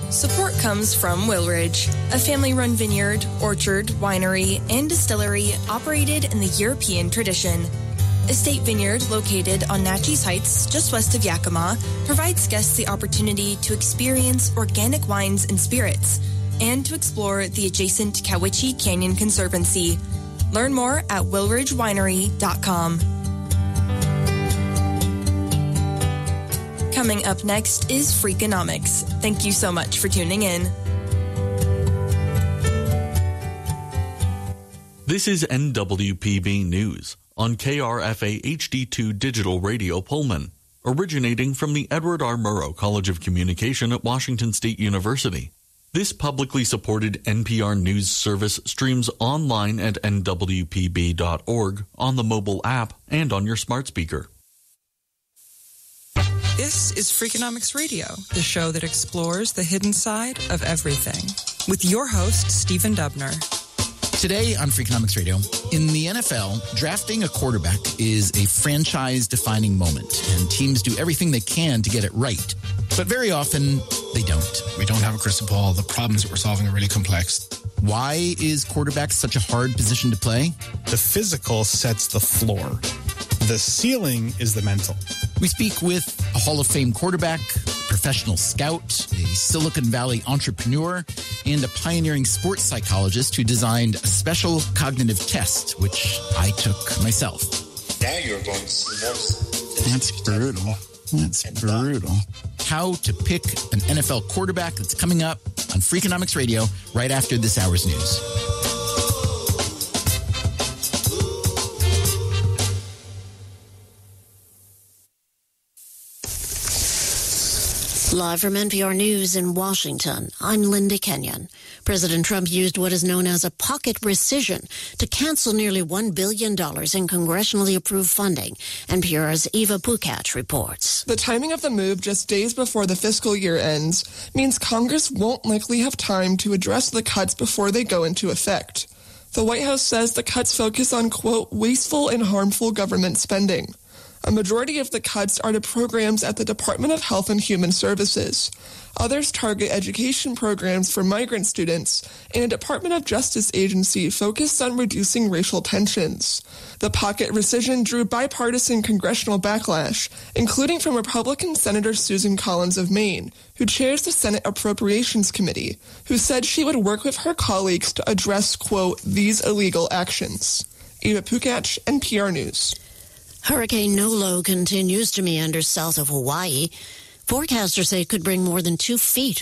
Support comes from Willridge, a family-run vineyard, orchard, winery, and distillery operated in the European tradition. Estate Vineyard, located on Natchez Heights, just west of Yakima, provides guests the opportunity to experience organic wines and spirits and to explore the adjacent Cowiche Canyon Conservancy. Learn more at willridgewinery.com. Coming up next is Freakonomics. Thank you so much for tuning in. This is NWPB News on KRFA HD2 Digital Radio Pullman, originating from the Edward R. Murrow College of Communication at Washington State University. This publicly supported NPR News service streams online at nwpb.org, on the mobile app, and on your smart speaker. This is Freakonomics Radio, the show that explores the hidden side of everything, with your host, Stephen Dubner. Today on Freakonomics Radio, in the NFL, drafting a quarterback is a franchise-defining moment, and teams do everything they can to get it right. But very often, they don't. We don't have a crystal ball. The problems that we're solving are really complex. Why is quarterback such a hard position to play? The physical sets the floor. The ceiling is the mental. We speak with a Hall of Fame quarterback, a professional scout, a Silicon Valley entrepreneur, and a pioneering sports psychologist who designed a special cognitive test, which I took myself. Now you're going to see most. That's brutal. That's brutal. How to pick an NFL quarterback. That's coming up on Freakonomics Radio right after this hour's news. Live from NPR News in Washington, I'm Linda Kenyon. President Trump used what is known as a pocket rescission to cancel nearly $1 billion in congressionally approved funding. NPR's Eva Pukac reports. The timing of the move just days before the fiscal year ends means Congress won't likely have time to address the cuts before they go into effect. The White House says the cuts focus on, quote, wasteful and harmful government spending. A majority of the cuts are to programs at the Department of Health and Human Services. Others target education programs for migrant students, and a Department of Justice agency focused on reducing racial tensions. The pocket rescission drew bipartisan congressional backlash, including from Republican Senator Susan Collins of Maine, who chairs the Senate Appropriations Committee, who said she would work with her colleagues to address, quote, these illegal actions. Eva Pukac, NPR News. Hurricane Nolo continues to meander south of Hawaii. Forecasters say it could bring more than 2 feet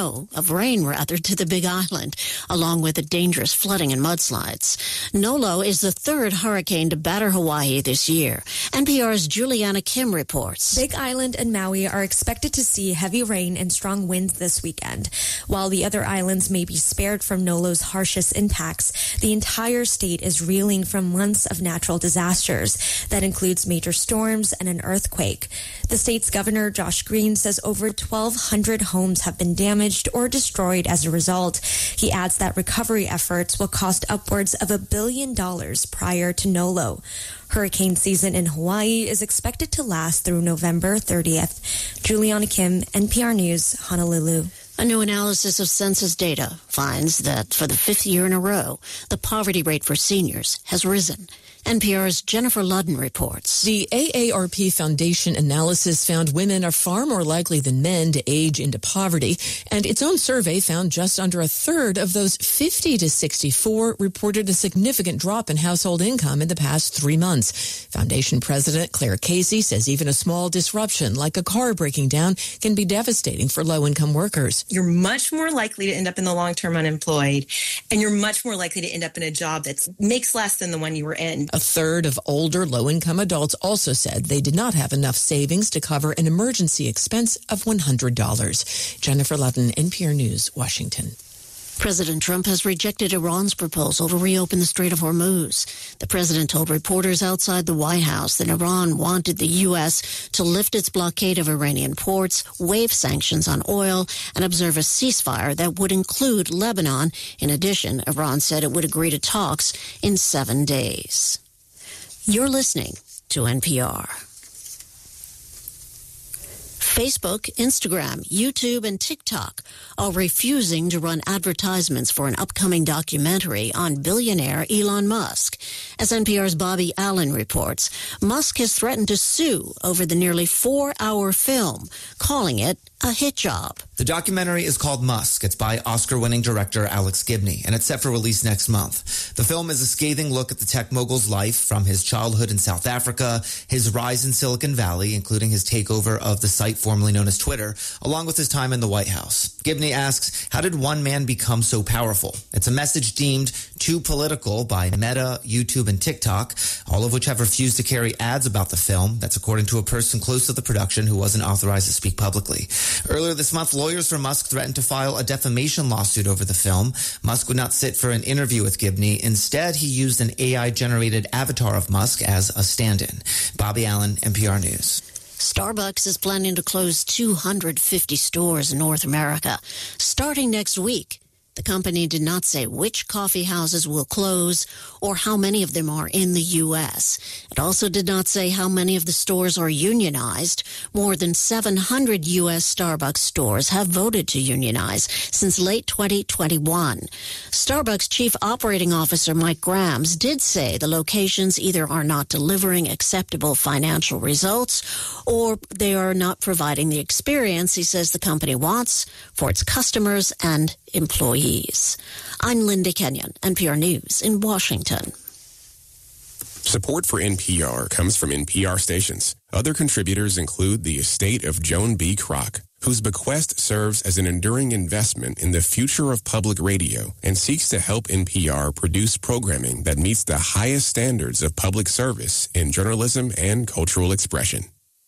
of rain to the Big Island, along with the dangerous flooding and mudslides. Nolo is the third hurricane to batter Hawaii this year. NPR's Juliana Kim reports. Big Island and Maui are expected to see heavy rain and strong winds this weekend. While the other islands may be spared from Nolo's harshest impacts, the entire state is reeling from months of natural disasters. That includes major storms and an earthquake. The state's governor, Josh Green, says over 1,200 homes have been damaged or destroyed as a result. He adds that recovery efforts will cost upwards of $1 billion prior to Nolo. Hurricane season in Hawaii is expected to last through November 30th. Juliana Kim, NPR News, Honolulu. A new analysis of census data finds that for the 5th year in a row, the poverty rate for seniors has risen. NPR's Jennifer Ludden reports. The AARP Foundation analysis found women are far more likely than men to age into poverty, and its own survey found just under a third of those 50 to 64 reported a significant drop in household income in the past 3 months. Foundation President Claire Casey says even a small disruption like a car breaking down can be devastating for low-income workers. You're much more likely to end up in the long-term unemployed, and you're much more likely to end up in a job that makes less than the one you were in. A third of older low-income adults also said they did not have enough savings to cover an emergency expense of $100. Jennifer Ludden, NPR News, Washington. President Trump has rejected Iran's proposal to reopen the Strait of Hormuz. The president told reporters outside the White House that Iran wanted the U.S. to lift its blockade of Iranian ports, waive sanctions on oil, and observe a ceasefire that would include Lebanon. In addition, Iran said it would agree to talks in 7 days. You're listening to NPR. Facebook, Instagram, YouTube, and TikTok are refusing to run advertisements for an upcoming documentary on billionaire Elon Musk. As NPR's Bobby Allen reports, Musk has threatened to sue over the nearly 4-hour film, calling it a hit job. The documentary is called Musk. It's by Oscar-winning director Alex Gibney, and it's set for release next month. The film is a scathing look at the tech mogul's life from his childhood in South Africa, his rise in Silicon Valley, including his takeover of the site formerly known as Twitter, along with his time in the White House. Gibney asks, how did one man become so powerful? It's a message deemed too political by Meta, YouTube, and TikTok, all of which have refused to carry ads about the film. That's according to a person close to the production who wasn't authorized to speak publicly. Earlier this month, lawyers for Musk threatened to file a defamation lawsuit over the film. Musk would not sit for an interview with Gibney. Instead, he used an AI-generated avatar of Musk as a stand-in. Bobby Allen, NPR News. Starbucks is planning to close 250 stores in North America starting next week. The company did not say which coffee houses will close or how many of them are in the U.S. It also did not say how many of the stores are unionized. More than 700 U.S. Starbucks stores have voted to unionize since late 2021. Starbucks Chief Operating Officer Mike Grams did say the locations either are not delivering acceptable financial results or they are not providing the experience he says the company wants for its customers and employees. I'm Linda Kenyon, NPR News in Washington. Support for NPR comes from NPR stations. Other contributors include the estate of Joan B. Kroc, whose bequest serves as an enduring investment in the future of public radio and seeks to help NPR produce programming that meets the highest standards of public service in journalism and cultural expression.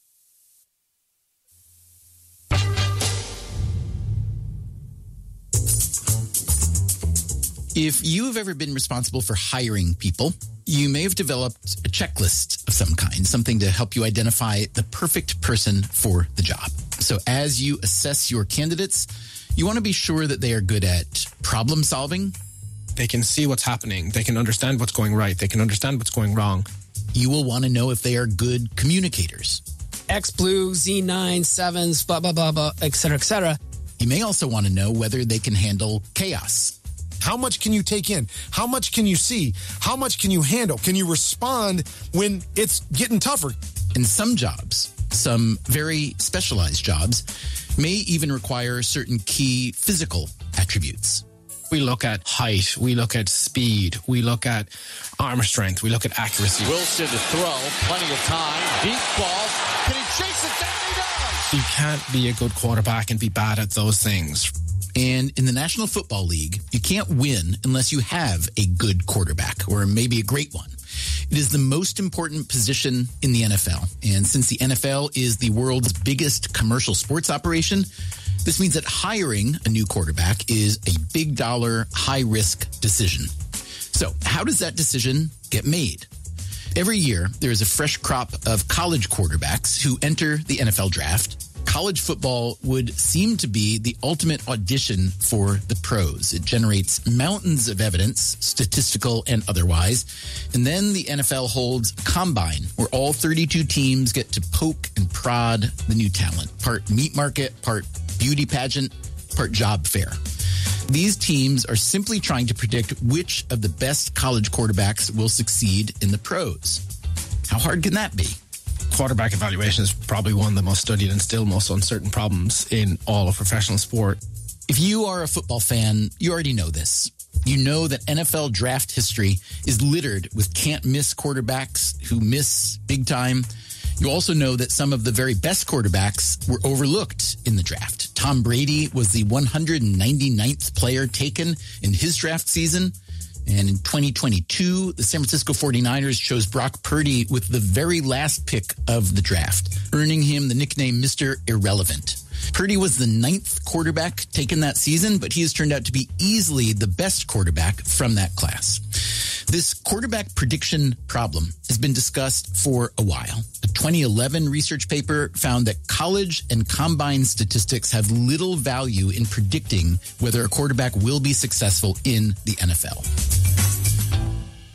If you have ever been responsible for hiring people, you may have developed a checklist of some kind, something to help you identify the perfect person for the job. So as you assess your candidates, you want to be sure that they are good at problem solving. They can see what's happening. They can understand what's going right. They can understand what's going wrong. You will want to know if they are good communicators. X Blue, Z9, 7s, blah, blah, blah, blah, et cetera, et cetera. You may also want to know whether they can handle chaos. How much can you take in? How much can you see? How much can you handle? Can you respond when it's getting tougher? And some jobs, some very specialized jobs, may even require certain key physical attributes. We look at height. We look at speed. We look at arm strength. We look at accuracy. Wilson to throw. Plenty of time. Deep ball. Can he chase it down? He does. You can't be a good quarterback and be bad at those things. And in the National Football League, you can't win unless you have a good quarterback or maybe a great one. It is the most important position in the NFL. And since the NFL is the world's biggest commercial sports operation, this means that hiring a new quarterback is a big dollar, high risk decision. So how does that decision get made? Every year, there is a fresh crop of college quarterbacks who enter the NFL draft. College football would seem to be the ultimate audition for the pros. It generates mountains of evidence, statistical and otherwise. And then the NFL holds a combine where all 32 teams get to poke and prod the new talent. Part meat market, part beauty pageant, part job fair. These teams are simply trying to predict which of the best college quarterbacks will succeed in the pros. How hard can that be? Quarterback evaluation is probably one of the most studied and still most uncertain problems in all of professional sport. If you are a football fan, you already know this. You know that NFL draft history is littered with can't-miss quarterbacks who miss big time. You also know that some of the very best quarterbacks were overlooked in the draft. Tom Brady was the 199th player taken in his draft season. And in 2022, the San Francisco 49ers chose Brock Purdy with the very last pick of the draft, earning him the nickname Mr. Irrelevant. Purdy was the 9th quarterback taken that season, but he has turned out to be easily the best quarterback from that class. This quarterback prediction problem has been discussed for a while. A 2011 research paper found that college and combine statistics have little value in predicting whether a quarterback will be successful in the NFL.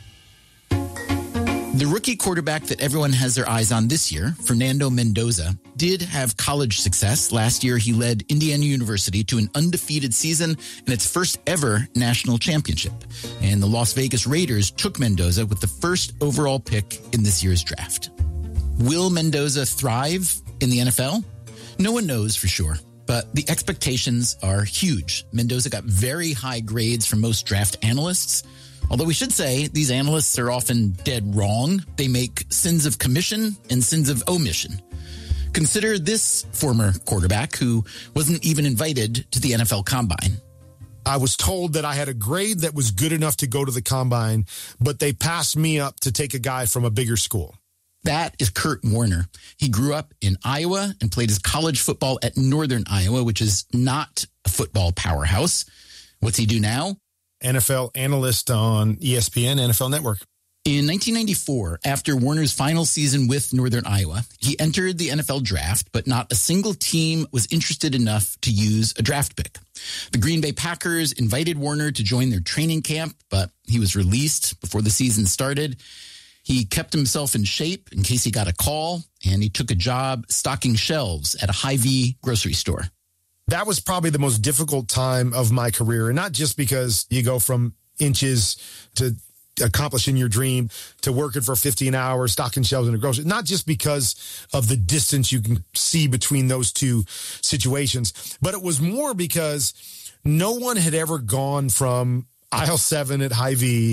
The rookie quarterback that everyone has their eyes on this year, Fernando Mendoza, did have college success. Last year, he led Indiana University to an undefeated season and its first ever national championship. And the Las Vegas Raiders took Mendoza with the first overall pick in this year's draft. Will Mendoza thrive in the NFL? No one knows for sure, but the expectations are huge. Mendoza got very high grades from most draft analysts. Although we should say these analysts are often dead wrong. They make sins of commission and sins of omission. Consider this former quarterback who wasn't even invited to the NFL Combine. I was told that I had a grade that was good enough to go to the Combine, but they passed me up to take a guy from a bigger school. That is Kurt Warner. He grew up in Iowa and played his college football at Northern Iowa, which is not a football powerhouse. What's he do now? NFL analyst on ESPN, NFL Network. In 1994, after Warner's final season with Northern Iowa, he entered the NFL draft, but not a single team was interested enough to use a draft pick. The Green Bay Packers invited Warner to join their training camp, but he was released before the season started. He kept himself in shape in case he got a call, and he took a job stocking shelves at a Hy-Vee grocery store. That was probably the most difficult time of my career. And not just because you go from inches to accomplishing your dream to working for 50 an hour, stocking shelves in a grocery, not just because of the distance you can see between those two situations, but it was more because no one had ever gone from aisle 7 at Hy-Vee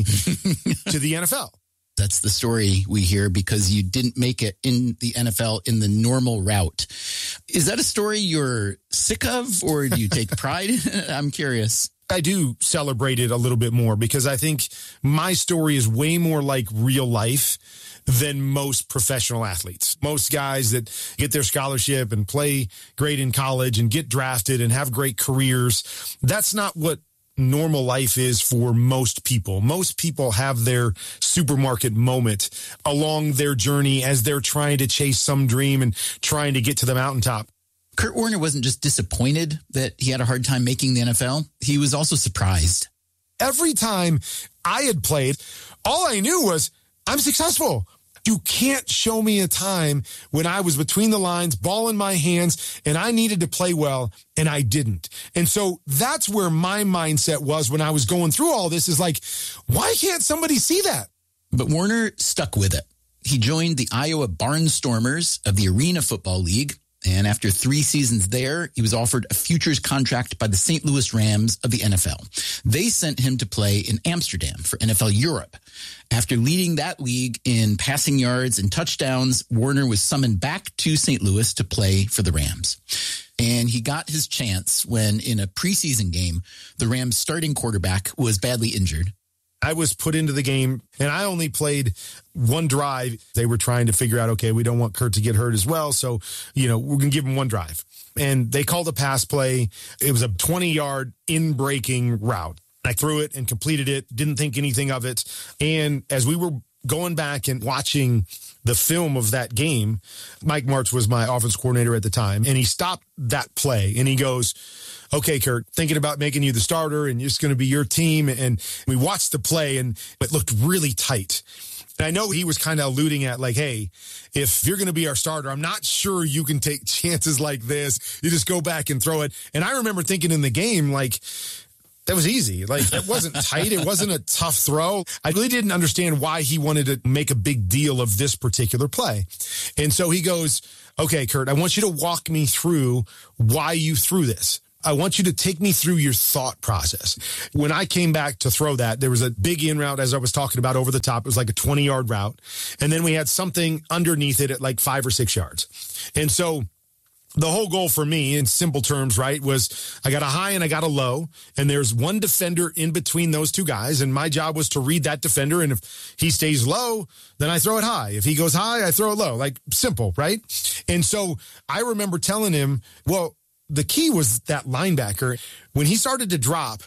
to the NFL. That's the story we hear because you didn't make it in the NFL in the normal route. Is that a story you're sick of or do you take pride in? I'm curious. I do celebrate it a little bit more because I think my story is way more like real life than most professional athletes. Most guys that get their scholarship and play great in college and get drafted and have great careers, that's not what normal life is for most people. Most people have their supermarket moment along their journey as they're trying to chase some dream and trying to get to the mountaintop. Kurt Warner wasn't just disappointed that he had a hard time making the NFL. He was also surprised. Every time I had played, all I knew was I'm successful. You can't show me a time when I was between the lines, ball in my hands, and I needed to play well, and I didn't. And so that's where my mindset was when I was going through all this is like, why can't somebody see that? But Warner stuck with it. He joined the Iowa Barnstormers of the Arena Football League. And after 3 seasons there, he was offered a futures contract by the St. Louis Rams of the NFL. They sent him to play in Amsterdam for NFL Europe. After leading that league in passing yards and touchdowns, Warner was summoned back to St. Louis to play for the Rams. And he got his chance when, in a preseason game, the Rams' starting quarterback was badly injured. I was put into the game, and I only played one drive. They were trying to figure out, okay, we don't want Kurt to get hurt as well, so, we're going to give him one drive. And they called a pass play. It was a 20-yard in-breaking route. I threw it and completed it, didn't think anything of it. And as we were going back and watching the film of that game, Mike Martz was my offense coordinator at the time, and he stopped that play, and he goes, okay, Kurt, thinking about making you the starter, and it's going to be your team. And we watched the play, and it looked really tight. And I know he was kind of alluding at like, hey, if you're going to be our starter, I'm not sure you can take chances like this. You just go back and throw it. And I remember thinking in the game, like, that was easy. Like, it wasn't tight. It wasn't a tough throw. I really didn't understand why he wanted to make a big deal of this particular play. And so he goes, okay, Kurt, I want you to walk me through why you threw this. I want you to take me through your thought process. When I came back to throw that, there was a big in route, as I was talking about, over the top. It was like a 20-yard route. And then we had something underneath it at like 5 or 6 yards. And so the whole goal for me, in simple terms, right, was I got a high and I got a low, and there's one defender in between those two guys, and my job was to read that defender, and if he stays low, then I throw it high. If he goes high, I throw it low. Like, simple, right? And so I remember telling him, well, the key was that linebacker. When he started to drop,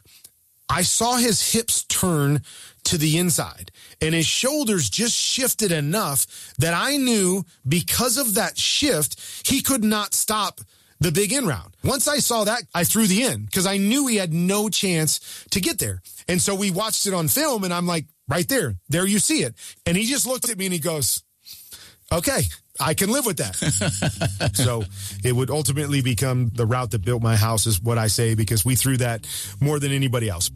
I saw his hips turn to the inside, and his shoulders just shifted enough that I knew because of that shift, he could not stop the big in route. Once I saw that, I threw the in because I knew he had no chance to get there. And so we watched it on film, and I'm like, right there you see it. And he just looked at me and he goes, Okay, I can live with that. So it would ultimately become the route that built my house, is what I say, because we threw that more than anybody else.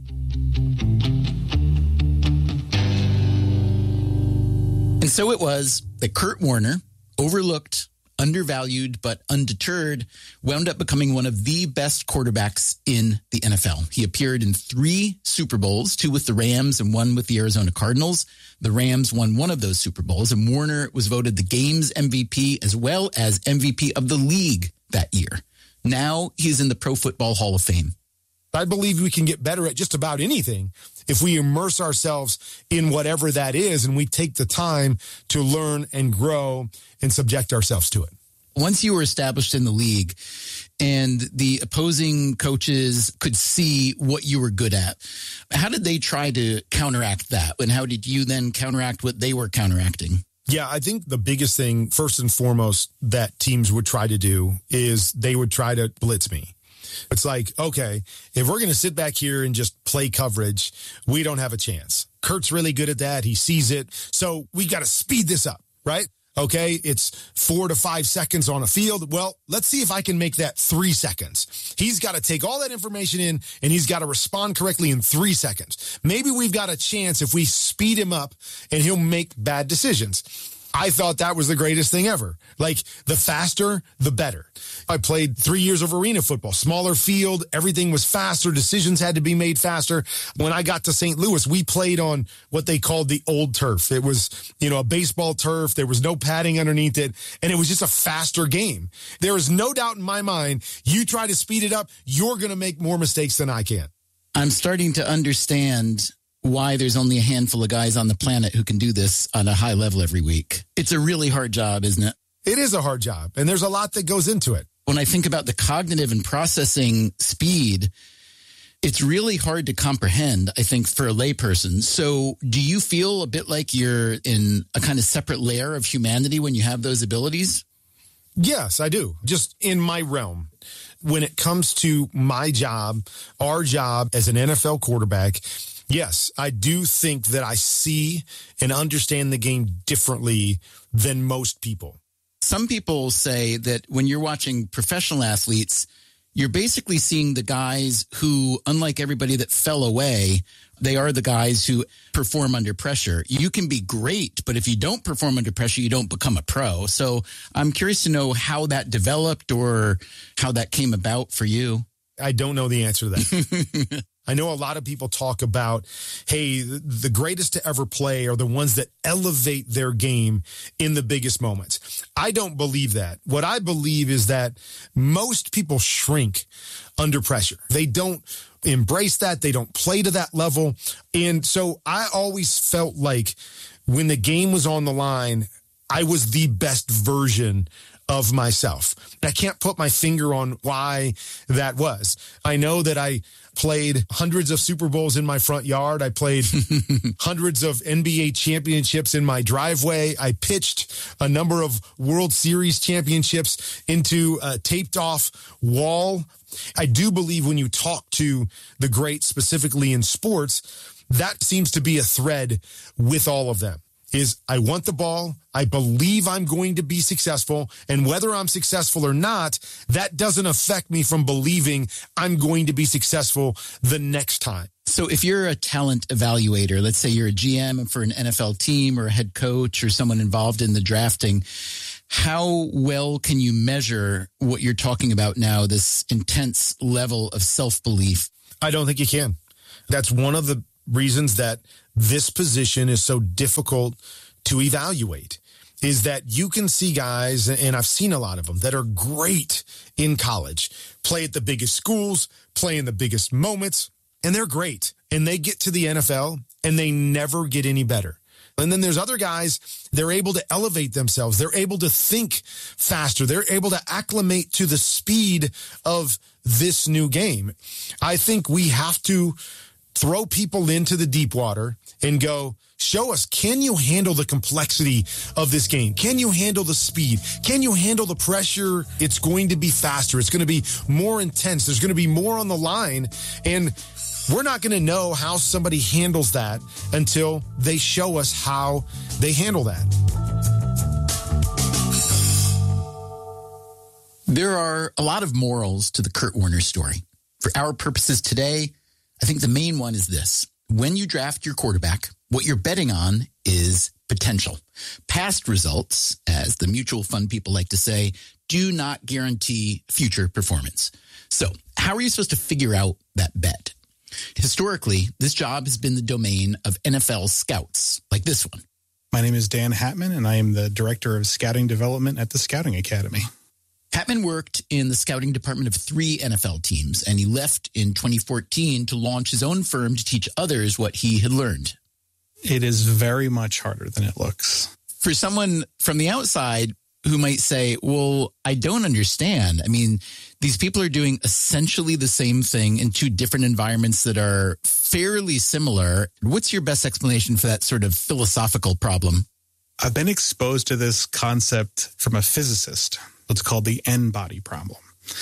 And so it was that Kurt Warner, overlooked, undervalued, but undeterred, wound up becoming one of the best quarterbacks in the NFL. He appeared in 3 Super Bowls, 2 with the Rams and 1 with the Arizona Cardinals. The Rams won one of those Super Bowls, and Warner was voted the game's MVP as well as MVP of the league that year. Now he's in the Pro Football Hall of Fame. I believe we can get better at just about anything if we immerse ourselves in whatever that is and we take the time to learn and grow and subject ourselves to it. Once you were established in the league and the opposing coaches could see what you were good at, how did they try to counteract that? And how did you then counteract what they were counteracting? Yeah, I think the biggest thing, first and foremost, that teams would try to do is they would try to blitz me. It's like, okay, if we're going to sit back here and just play coverage, we don't have a chance. Kurt's really good at that. He sees it. So we got to speed this up, right? Okay, it's 4 to 5 seconds on a field. Well, let's see if I can make that 3 seconds. He's got to take all that information in, and he's got to respond correctly in 3 seconds. Maybe we've got a chance if we speed him up and he'll make bad decisions. I thought that was the greatest thing ever. Like, the faster, the better. I played 3 years of arena football, smaller field. Everything was faster. Decisions had to be made faster. When I got to St. Louis, we played on what they called the old turf. It was, a baseball turf. There was no padding underneath it. And it was just a faster game. There is no doubt in my mind, you try to speed it up, you're going to make more mistakes than I can. I'm starting to understand why there's only a handful of guys on the planet who can do this on a high level every week. It's a really hard job, isn't it? It is a hard job, and there's a lot that goes into it. When I think about the cognitive and processing speed, it's really hard to comprehend, I think, for a layperson. So do you feel a bit like you're in a kind of separate layer of humanity when you have those abilities? Yes, I do. Just in my realm. When it comes to my job, our job as an NFL quarterback, yes, I do think that I see and understand the game differently than most people. Some people say that when you're watching professional athletes, you're basically seeing the guys who, unlike everybody that fell away, they are the guys who perform under pressure. You can be great, but if you don't perform under pressure, you don't become a pro. So I'm curious to know how that developed or how that came about for you. I don't know the answer to that. I know a lot of people talk about, hey, the greatest to ever play are the ones that elevate their game in the biggest moments. I don't believe that. What I believe is that most people shrink under pressure. They don't embrace that. They don't play to that level. And so I always felt like when the game was on the line, I was the best version of myself. I can't put my finger on why that was. I know that I played hundreds of Super Bowls in my front yard. I played hundreds of NBA championships in my driveway. I pitched a number of World Series championships into a taped off wall. I do believe when you talk to the greats, specifically in sports, that seems to be a thread with all of them. Is I want the ball, I believe I'm going to be successful, and whether I'm successful or not, that doesn't affect me from believing I'm going to be successful the next time. So if you're a talent evaluator, let's say you're a GM for an NFL team or a head coach or someone involved in the drafting, how well can you measure what you're talking about now, this intense level of self-belief? I don't think you can. That's one of the reasons that this position is so difficult to evaluate, is that you can see guys, and I've seen a lot of them, that are great in college, play at the biggest schools, play in the biggest moments, and they're great. And they get to the NFL and they never get any better. And then there's other guys, they're able to elevate themselves. They're able to think faster. They're able to acclimate to the speed of this new game. I think we have to throw people into the deep water and go, show us, can you handle the complexity of this game? Can you handle the speed? Can you handle the pressure? It's going to be faster. It's going to be more intense. There's going to be more on the line. And we're not going to know how somebody handles that until they show us how they handle that. There are a lot of morals to the Kurt Warner story. For our purposes today, I think the main one is this. When you draft your quarterback, what you're betting on is potential. Past results, as the mutual fund people like to say, do not guarantee future performance. So how are you supposed to figure out that bet? Historically, this job has been the domain of NFL scouts, like this one. My name is Dan Hatman, and I am the Director of Scouting Development at the Scouting Academy. Hatman worked in the scouting department of 3 NFL teams, and he left in 2014 to launch his own firm to teach others what he had learned. It is very much harder than it looks. For someone from the outside who might say, well, I don't understand. I mean, these people are doing essentially the same thing in 2 different environments that are fairly similar. What's your best explanation for that sort of philosophical problem? I've been exposed to this concept from a physicist. What's called the n-body problem.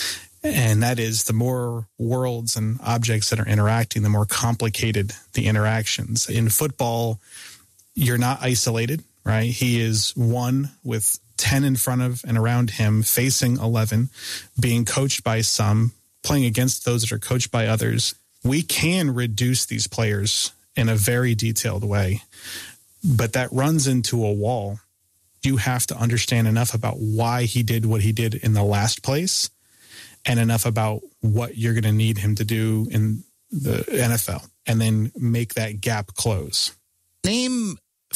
And that is the more worlds and objects that are interacting, the more complicated the interactions. In football, you're not isolated, right? He is 1 with 10 in front of and around him, facing 11, being coached by some, playing against those that are coached by others. We can reduce these players in a very detailed way, but that runs into a wall. You have to understand enough about why he did what he did in the last place and enough about what you're going to need him to do in the NFL and then make that gap close. Name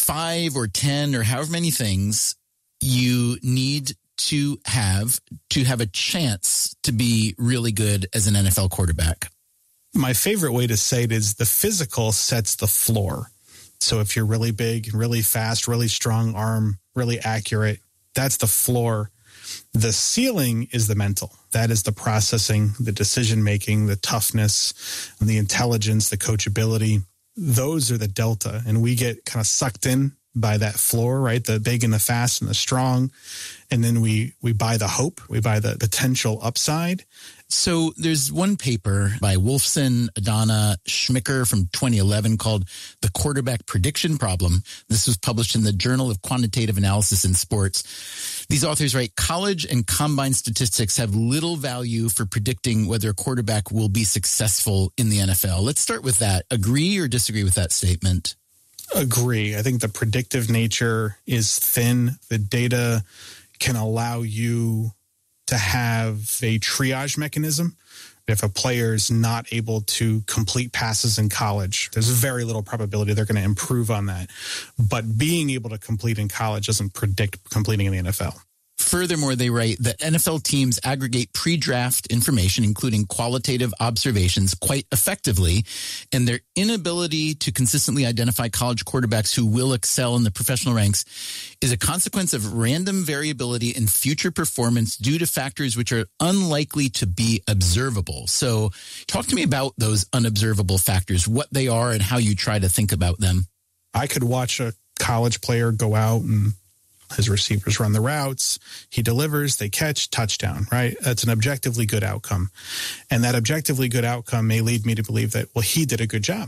5 or 10 or however many things you need to have a chance to be really good as an NFL quarterback. My favorite way to say it is the physical sets the floor. So if you're really big, really fast, really strong arm, really accurate, that's the floor. The ceiling is the mental. That is the processing, the decision-making, the toughness, the intelligence, the coachability. Those are the delta. And we get kind of sucked in by that floor, right? The big and the fast and the strong. And then we buy the hope. We buy the potential upside. So there's one paper by Wolfson, Adana, Schmicker from 2011 called The Quarterback Prediction Problem. This was published in the Journal of Quantitative Analysis in Sports. These authors write, college and combine statistics have little value for predicting whether a quarterback will be successful in the NFL. Let's start with that. Agree or disagree with that statement? Agree. I think the predictive nature is thin. The data can allow you to have a triage mechanism. If a player is not able to complete passes in college, there's very little probability they're going to improve on that. But being able to complete in college doesn't predict completing in the NFL. Furthermore, they write that NFL teams aggregate pre-draft information, including qualitative observations, quite effectively, and their inability to consistently identify college quarterbacks who will excel in the professional ranks is a consequence of random variability in future performance due to factors which are unlikely to be observable. So talk to me about those unobservable factors, what they are and how you try to think about them. I could watch a college player go out and his receivers run the routes, he delivers, they catch, touchdown, right? That's an objectively good outcome. And that objectively good outcome may lead me to believe that, well, he did a good job.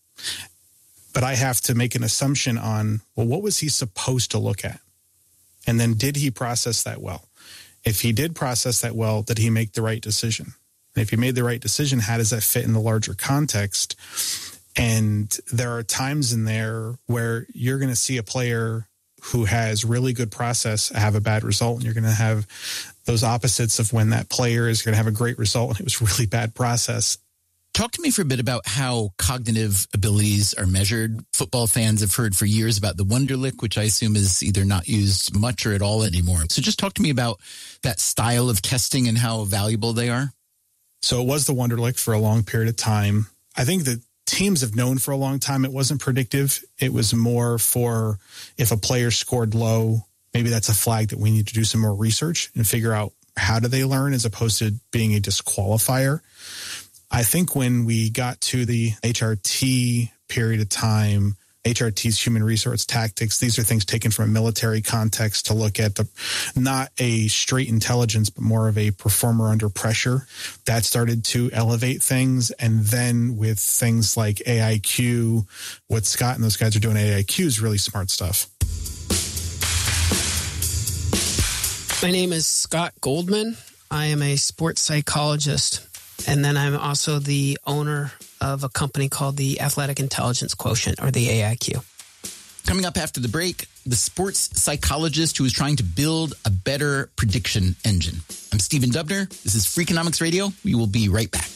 But I have to make an assumption on, well, what was he supposed to look at? And then did he process that well? If he did process that well, did he make the right decision? And if he made the right decision, how does that fit in the larger context? And there are times in there where you're going to see a player who has really good process have a bad result. And you're going to have those opposites of when that player is going to have a great result and it was really bad process. Talk to me for a bit about how cognitive abilities are measured. Football fans have heard for years about the Wonderlic, which I assume is either not used much or at all anymore. So just talk to me about that style of testing and how valuable they are. So it was the Wonderlic for a long period of time. I think that teams have known for a long time it wasn't predictive. It was more for if a player scored low, maybe that's a flag that we need to do some more research and figure out how do they learn as opposed to being a disqualifier. I think when we got to the HRT period of time, HRT's human resource tactics, these are things taken from a military context to look at not a straight intelligence, but more of a performer under pressure. That started to elevate things. And then with things like AIQ, what Scott and those guys are doing at AIQ is really smart stuff. My name is Scott Goldman. I am a sports psychologist, and then I'm also the owner of a company called the Athletic Intelligence Quotient, or the AIQ. Coming up after the break, the sports psychologist who is trying to build a better prediction engine. I'm Stephen Dubner. This is Freakonomics Radio. We will be right back.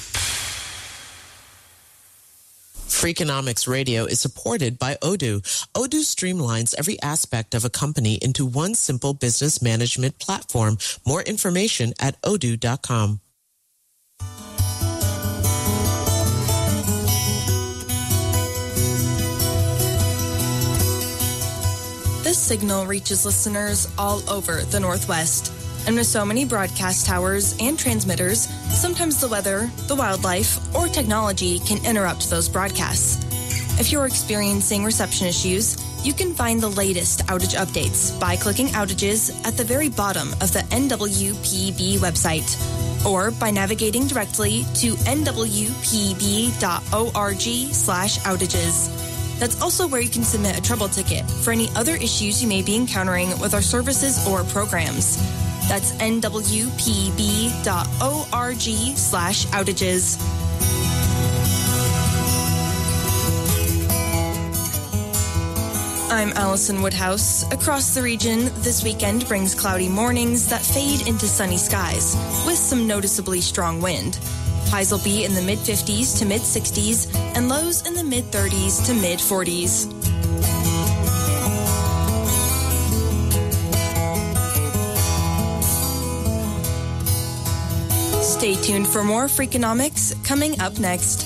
Freakonomics Radio is supported by Odoo. Odoo streamlines every aspect of a company into one simple business management platform. More information at odoo.com. This signal reaches listeners all over the Northwest. And with so many broadcast towers and transmitters, sometimes the weather, the wildlife, or technology can interrupt those broadcasts. If you're experiencing reception issues, you can find the latest outage updates by clicking outages at the very bottom of the NWPB website, or by navigating directly to nwpb.org/outages. That's also where you can submit a trouble ticket for any other issues you may be encountering with our services or programs. That's nwpb.org/outages. I'm Allison Woodhouse. Across the region, this weekend brings cloudy mornings that fade into sunny skies with some noticeably strong wind. Highs will be in the mid-50s to mid-60s and lows in the mid-30s to mid-40s. Stay tuned for more Freakonomics coming up next.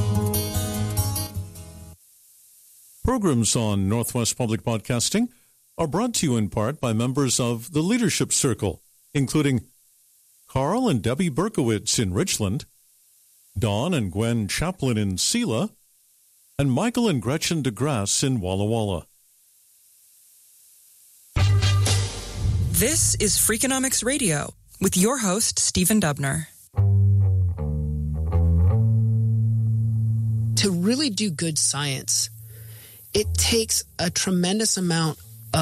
Programs on Northwest Public Broadcasting are brought to you in part by members of the Leadership Circle, including Carl and Debbie Berkowitz in Richland, Dawn and Gwen Chaplin in Sela, and Michael and Gretchen DeGrasse in Walla Walla. This is Freakonomics Radio with your host, Stephen Dubner. To really do good science, it takes a tremendous amount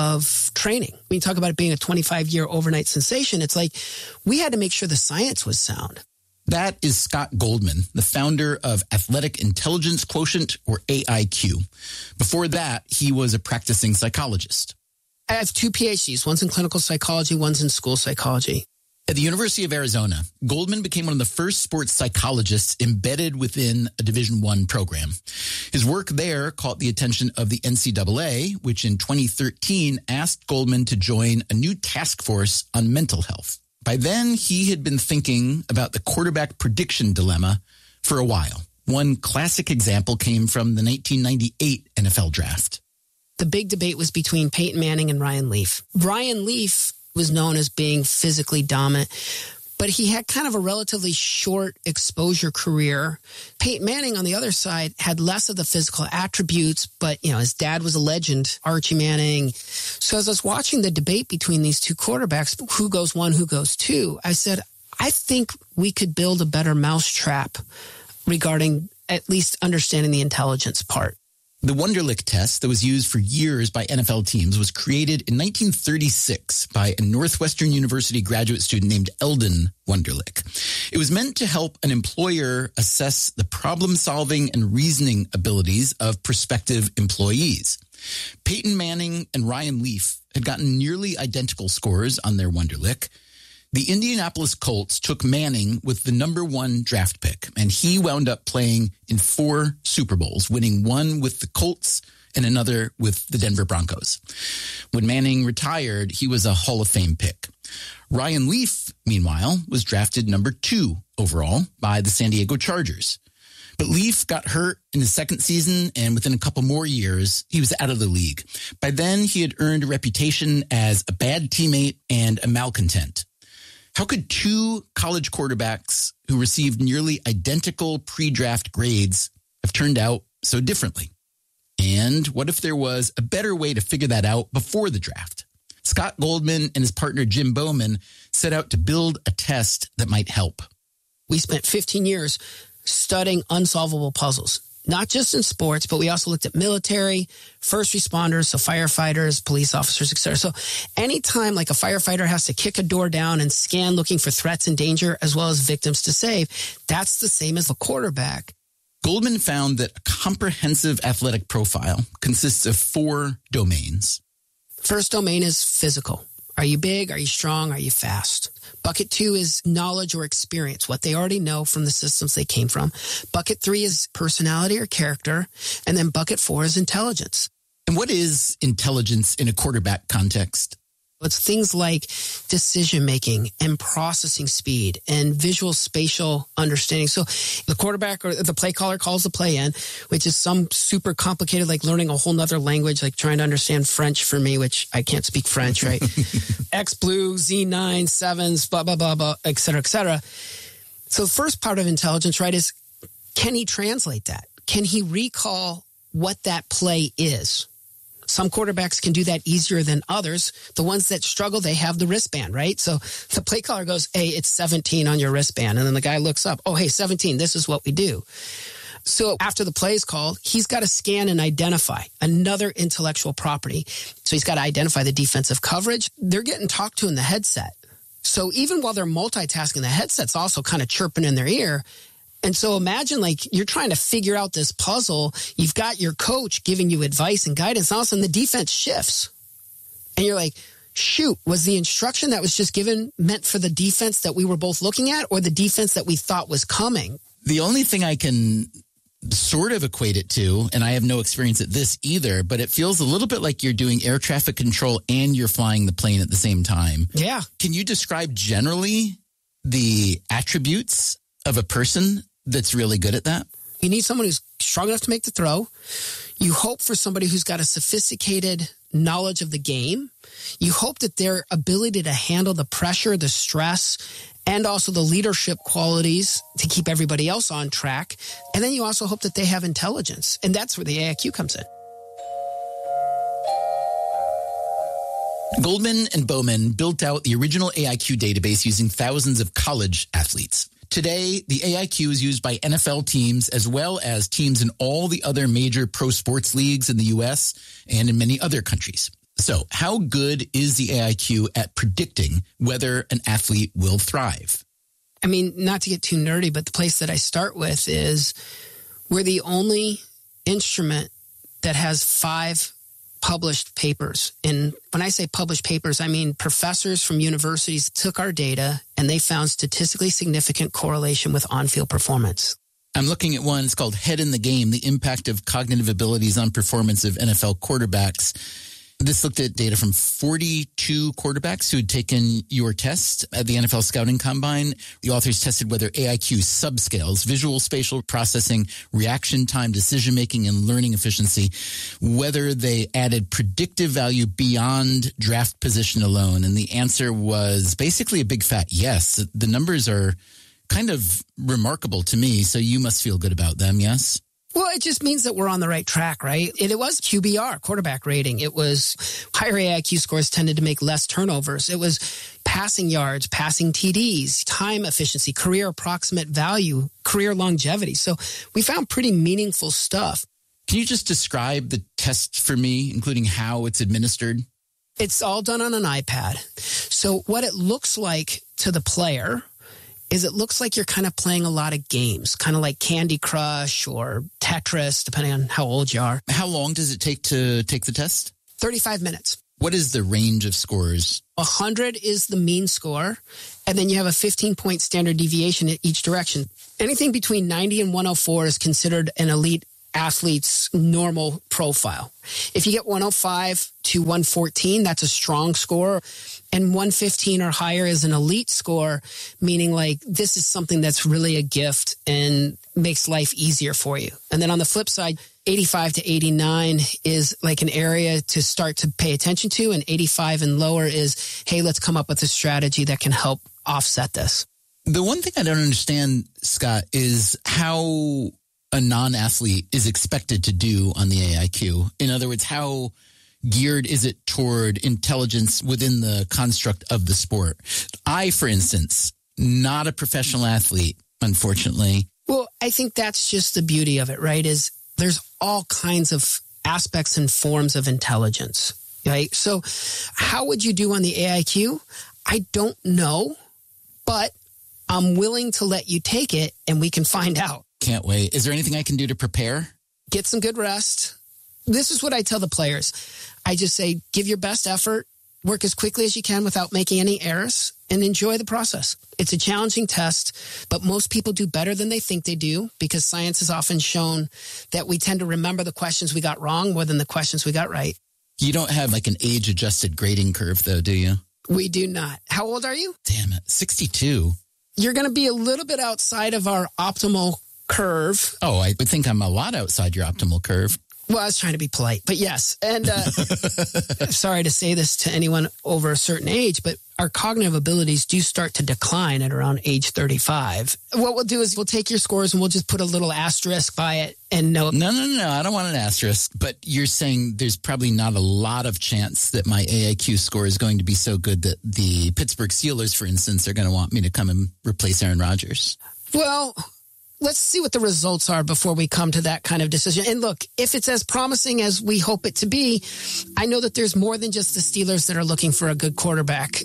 of training. When you talk about it being a 25-year overnight sensation, it's like we had to make sure the science was sound. That is Scott Goldman, the founder of Athletic Intelligence Quotient, or AIQ. Before that, he was a practicing psychologist. I have 2 PhDs. One's in clinical psychology, one's in school psychology. At the University of Arizona, Goldman became one of the first sports psychologists embedded within a Division I program. His work there caught the attention of the NCAA, which in 2013 asked Goldman to join a new task force on mental health. By then, he had been thinking about the quarterback prediction dilemma for a while. One classic example came from the 1998 NFL draft. The big debate was between Peyton Manning and Ryan Leaf. Ryan Leaf was known as being physically dominant, but he had kind of a relatively short exposure career. Peyton Manning, on the other side, had less of the physical attributes, but, his dad was a legend, Archie Manning. So as I was watching the debate between these two quarterbacks, who goes 1, who goes 2, I said, I think we could build a better mousetrap regarding at least understanding the intelligence part. The Wonderlic test that was used for years by NFL teams was created in 1936 by a Northwestern University graduate student named Eldon Wonderlic. It was meant to help an employer assess the problem-solving and reasoning abilities of prospective employees. Peyton Manning and Ryan Leaf had gotten nearly identical scores on their Wonderlic. The Indianapolis Colts took Manning with the number 1 draft pick, and he wound up playing in 4 Super Bowls, winning one with the Colts and another with the Denver Broncos. When Manning retired, he was a Hall of Fame pick. Ryan Leaf, meanwhile, was drafted number 2 overall by the San Diego Chargers. But Leaf got hurt in his second season, and within a couple more years, he was out of the league. By then, he had earned a reputation as a bad teammate and a malcontent. How could 2 college quarterbacks who received nearly identical pre-draft grades have turned out so differently? And what if there was a better way to figure that out before the draft? Scott Goldman and his partner Jim Bowman set out to build a test that might help. We spent 15 years studying unsolvable puzzles. not just in sports, but we also looked at military, first responders, so firefighters, police officers, etc. So anytime like a firefighter has to kick a door down and scan looking for threats and danger as well as victims to save, that's the same as a quarterback. Goldman found that a comprehensive athletic profile consists of 4 domains. First domain is physical. Are you big? Are you strong? Are you fast? Bucket 2 is knowledge or experience, what they already know from the systems they came from. Bucket 3 is personality or character. And then bucket 4 is intelligence. And what is intelligence in a quarterback context? It's things like decision-making and processing speed and visual spatial understanding. So the quarterback or the play caller calls the play in, which is some super complicated, like learning a whole nother language, like trying to understand French for me, which I can't speak French, right? X blue, Z9, sevens, blah, blah, blah, blah, et cetera, et cetera. So the first part of intelligence, right, is can he translate that? Can he recall what that play is? Some quarterbacks can do that easier than others. The ones that struggle, they have the wristband, right? So the play caller goes, hey, it's 17 on your wristband. And then the guy looks up, oh, hey, 17, this is what we do. So after the play is called, he's got to scan and identify another intellectual property. So he's got to identify the defensive coverage. They're getting talked to in the headset. So even while they're multitasking, the headset's also kind of chirping in their ear. And so imagine like you're trying to figure out this puzzle. You've got your coach giving you advice and guidance. And all of a sudden the defense shifts. And you're like, shoot, was the instruction that was just given meant for the defense that we were both looking at or the defense that we thought was coming? The only thing I can sort of equate it to, and I have no experience at this either, but it feels a little bit like you're doing air traffic control and you're flying the plane at the same time. Yeah. Can you describe generally the attributes of a person that's really good at that? You need someone who's strong enough to make the throw. You hope for somebody who's got a sophisticated knowledge of the game. You hope that their ability to handle the pressure, the stress, and also the leadership qualities to keep everybody else on track. And then you also hope that they have intelligence. And that's where the AIQ comes in. Goldman and Bowman built out the original AIQ database using thousands of college athletes. Today, the AIQ is used by NFL teams as well as teams in all the other major pro sports leagues in the U.S. and in many other countries. So how good is the AIQ at predicting whether an athlete will thrive? I mean, not to get too nerdy, but the place that I start with is we're the only instrument that has 5 published papers. And when I say published papers, I mean professors from universities took our data and they found statistically significant correlation with on-field performance. I'm looking at one. It's called Head in the Game, the impact of cognitive abilities on performance of NFL quarterbacks. This looked at data from 42 quarterbacks who had taken your test at the NFL Scouting Combine. The authors tested whether AIQ subscales, visual spatial processing, reaction time, decision-making, and learning efficiency, whether they added predictive value beyond draft position alone. And the answer was basically a big fat yes. The numbers are kind of remarkable to me, so you must feel good about them, yes? Well, it just means that we're on the right track, right? It was QBR, quarterback rating. It was higher AIQ scores tended to make less turnovers. It was passing yards, passing TDs, time efficiency, career approximate value, career longevity. So we found pretty meaningful stuff. Can you just describe the test for me, including how it's administered? It's all done on an iPad. So what it looks like to the player is it looks like you're kind of playing a lot of games, kind of like Candy Crush or Tetris, depending on how old you are. How long does it take to take the test? 35 minutes. What is the range of scores? 100 is the mean score, and then you have a 15-point standard deviation in each direction. Anything between 90 and 104 is considered an elite athlete's normal profile. If you get 105 to 114, that's a strong score. And 115 or higher is an elite score, meaning like this is something that's really a gift and makes life easier for you. And then on the flip side, 85 to 89 is like an area to start to pay attention to. And 85 and lower is, hey, let's come up with a strategy that can help offset this. The one thing I don't understand, Scott, is how a non-athlete is expected to do on the AIQ. In other words, how geared is it toward intelligence within the construct of the sport? I, for instance, not a professional athlete, unfortunately. Well, I think that's just the beauty of it, right? Is there's all kinds of aspects and forms of intelligence, right? So how would you do on the AIQ? I don't know, but I'm willing to let you take it and we can find out. Can't wait. Is there anything I can do to prepare? Get some good rest. This is what I tell the players. I just say, give your best effort, work as quickly as you can without making any errors, and enjoy the process. It's a challenging test, but most people do better than they think they do because science has often shown that we tend to remember the questions we got wrong more than the questions we got right. You don't have like an age-adjusted grading curve, though, do you? We do not. How old are you? Damn it, 62. You're going to be a little bit outside of our optimal curve. Oh, I would think I'm a lot outside your optimal curve. Well, I was trying to be polite, but yes. And sorry to say this to anyone over a certain age, but our cognitive abilities do start to decline at around age 35. What we'll do is we'll take your scores and we'll just put a little asterisk by it and know. No. I don't want an asterisk, but you're saying there's probably not a lot of chance that my AIQ score is going to be so good that the Pittsburgh Steelers, for instance, are going to want me to come and replace Aaron Rodgers. Well, let's see what the results are before we come to that kind of decision. And look, if it's as promising as we hope it to be, I know that there's more than just the Steelers that are looking for a good quarterback.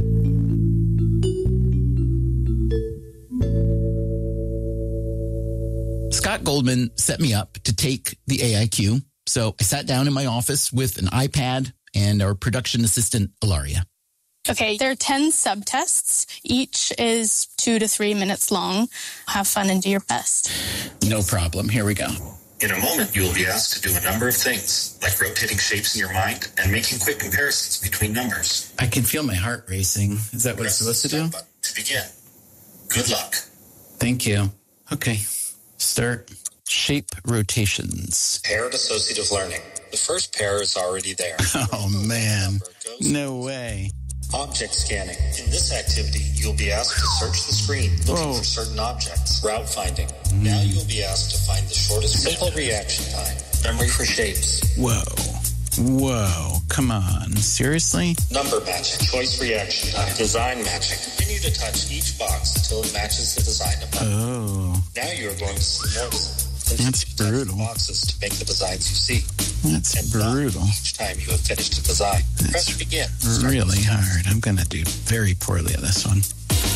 Scott Goldman set me up to take the AIQ. So I sat down in my office with an iPad and our production assistant, Ilaria. Okay, there are 10 subtests. Each is 2 to 3 minutes long. Have fun and do your best. No problem. Here we go. In a moment, you will be asked to do a number of things, like rotating shapes in your mind and making quick comparisons between numbers. I can feel my heart racing. Is that what it's supposed to do? To begin. Good luck. Thank you. Okay. Start shape rotations. Paired associative learning. The first pair is already there. Oh, man. No way. Object scanning. In this activity, you'll be asked to search the screen looking for certain objects. Route finding. Now you'll be asked to find the shortest simple reaction time. Memory for shapes. Whoa. Come on. Seriously? Number matching. Choice reaction time. Design matching. Continue to touch each box until it matches the design above. Oh. Now you're going to see more. That's brutal. Boxes to make the designs you see. That's brutal. Each time you have finished a design, press begin. Really hard. I'm going to do very poorly at this one.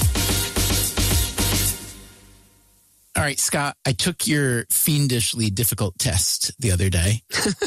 All right, Scott, I took your fiendishly difficult test the other day.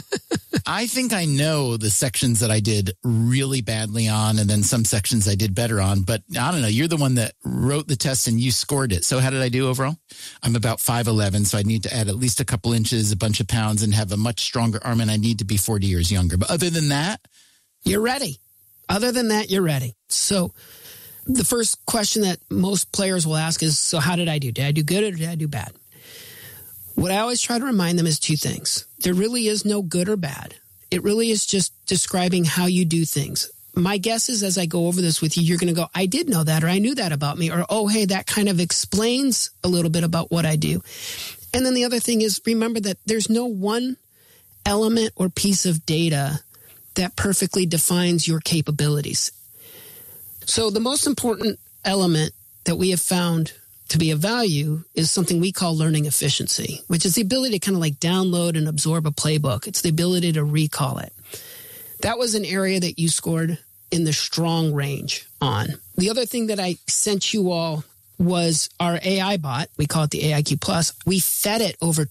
I think I know the sections that I did really badly on and then some sections I did better on. But I don't know. You're the one that wrote the test and you scored it. So how did I do overall? I'm about 5'11", so I need to add at least a couple inches, a bunch of pounds, and have a much stronger arm, and I need to be 40 years younger. But other than that, you're ready. Other than that, you're ready. So the first question that most players will ask is, so how did I do? Did I do good or did I do bad? What I always try to remind them is two things. There really is no good or bad. It really is just describing how you do things. My guess is as I go over this with you, you're going to go, I did know that, or I knew that about me, or, oh, hey, that kind of explains a little bit about what I do. And then the other thing is, remember that there's no one element or piece of data that perfectly defines your capabilities. So the most important element that we have found to be of value is something we call learning efficiency, which is the ability to kind of like download and absorb a playbook. It's the ability to recall it. That was an area that you scored in the strong range on. The other thing that I sent you all was our AI bot. We call it the AIQ Plus. We fed it over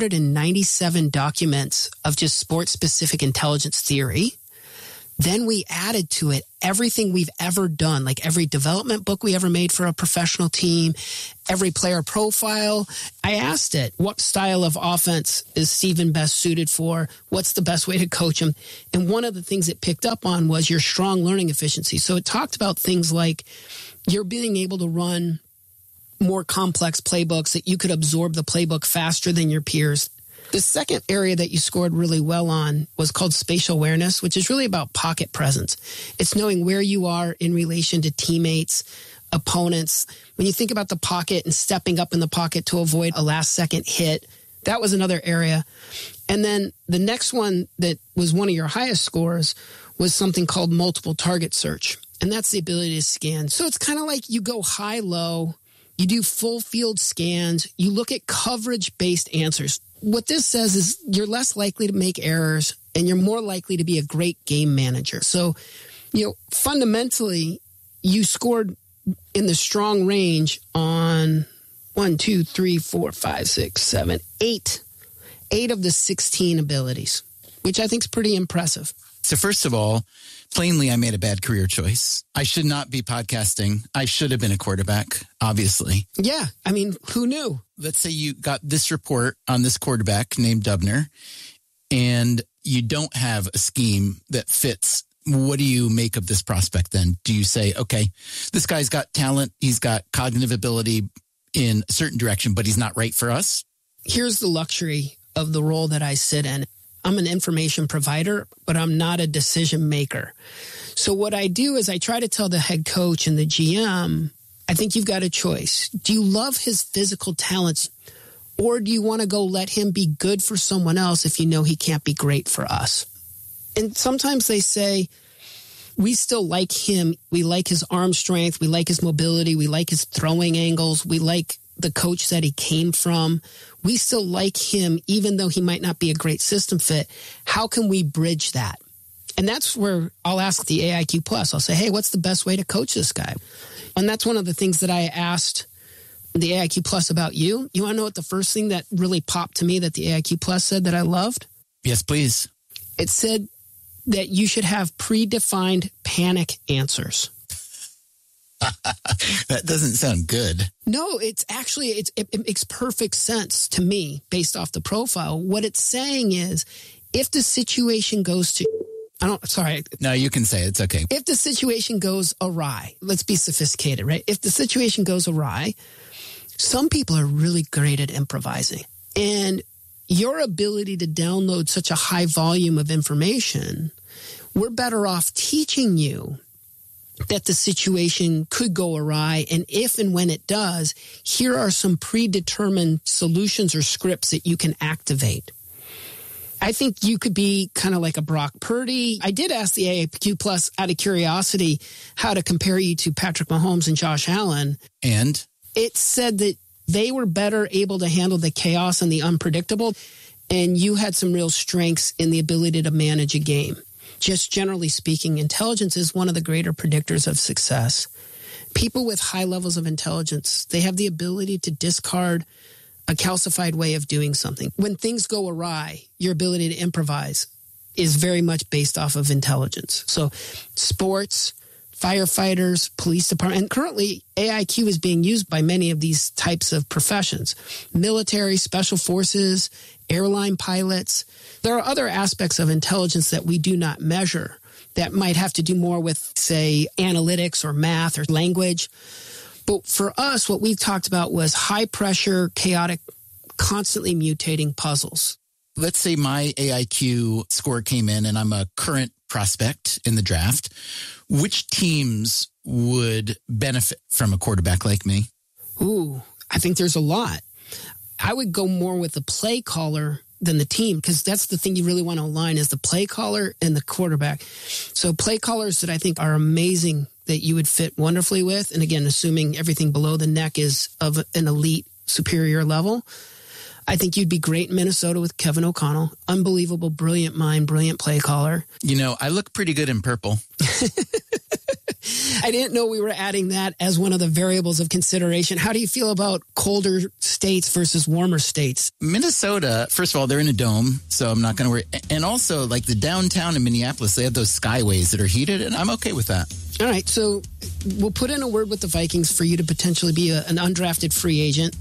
297 documents of just sports-specific intelligence theory. Then we added to it everything we've ever done, like every development book we ever made for a professional team, every player profile. I asked it, what style of offense is Steven best suited for? What's the best way to coach him? And one of the things it picked up on was your strong learning efficiency. So it talked about things like you're being able to run more complex playbooks, that you could absorb the playbook faster than your peers. The second area that you scored really well on was called spatial awareness, which is really about pocket presence. It's knowing where you are in relation to teammates, opponents. When you think about the pocket and stepping up in the pocket to avoid a last-second hit, that was another area. And then the next one that was one of your highest scores was something called multiple target search. And that's the ability to scan. So it's kind of like you go high-low, You do full field scans. You look at coverage-based answers. What this says is you're less likely to make errors and you're more likely to be a great game manager. So, fundamentally, you scored in the strong range on 8 of the 16 abilities, which I think is pretty impressive. So first of all, plainly, I made a bad career choice. I should not be podcasting. I should have been a quarterback, obviously. Yeah. I mean, who knew? Let's say you got this report on this quarterback named Dubner, and you don't have a scheme that fits. What do you make of this prospect then? Do you say, okay, this guy's got talent, he's got cognitive ability in a certain direction, but he's not right for us? Here's the luxury of the role that I sit in. I'm an information provider, but I'm not a decision maker. So what I do is I try to tell the head coach and the GM, I think you've got a choice. Do you love his physical talents, or do you want to go let him be good for someone else if you know he can't be great for us? And sometimes they say, we still like him. We like his arm strength. We like his mobility. We like his throwing angles. We like the coach that he came from. We still like him, even though he might not be a great system fit. How can we bridge that? And that's where I'll ask the AIQ Plus. I'll say, hey, what's the best way to coach this guy? And that's one of the things that I asked the AIQ Plus about you. You want to know what the first thing that really popped to me that the AIQ Plus said that I loved? Yes, please. It said that you should have predefined panic answers. That doesn't sound good. No, it's actually, it makes perfect sense to me based off the profile. What it's saying is, if the situation goes to, No, you can say it. It's okay. If the situation goes awry, let's be sophisticated, right? If the situation goes awry, some people are really great at improvising. And your ability to download such a high volume of information, we're better off teaching you that the situation could go awry. And if and when it does, here are some predetermined solutions or scripts that you can activate. I think you could be kind of like a Brock Purdy. I did ask the AIQ Plus out of curiosity how to compare you to Patrick Mahomes and Josh Allen. And? It said that they were better able to handle the chaos and the unpredictable, and you had some real strengths in the ability to manage a game. Just generally speaking, intelligence is one of the greater predictors of success. People with high levels of intelligence, they have the ability to discard a calcified way of doing something. When things go awry, your ability to improvise is very much based off of intelligence. So sports, firefighters, police department, and currently AIQ is being used by many of these types of professions. Military, special forces, airline pilots. There are other aspects of intelligence that we do not measure that might have to do more with, say, analytics or math or language. But for us, what we talked about was high pressure, chaotic, constantly mutating puzzles. Let's say my AIQ score came in and I'm a current prospect in the draft. Which teams would benefit from a quarterback like me? Ooh, I think there's a lot. I would go more with the play caller than the team, because that's the thing you really want to align is the play caller and the quarterback. So play callers that I think are amazing that you would fit wonderfully with. And again, assuming everything below the neck is of an elite superior level. I think you'd be great in Minnesota with Kevin O'Connell. Unbelievable, brilliant mind, brilliant play caller. You know, I look pretty good in purple. I didn't know we were adding that as one of the variables of consideration. How do you feel about colder states versus warmer states? Minnesota, first of all, they're in a dome, so I'm not going to worry. And also, like the downtown in Minneapolis, they have those skyways that are heated, and I'm okay with that. All right, so we'll put in a word with the Vikings for you to potentially be an undrafted free agent.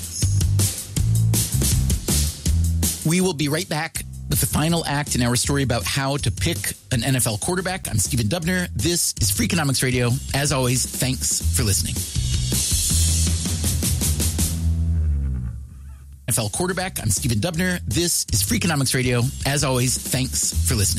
We will be right back with the final act in our story about how to pick an NFL quarterback. I'm Stephen Dubner. This is Freakonomics Radio. As always, thanks for listening. NFL quarterback. I'm Stephen Dubner. This is Freakonomics Radio. As always, thanks for listening.